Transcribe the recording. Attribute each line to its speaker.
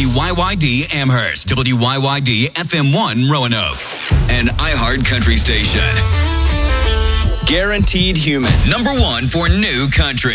Speaker 1: WYYD Amherst, WYYD FM1 Roanoke, and iHeart Country Station. Guaranteed Human, #1 for new country.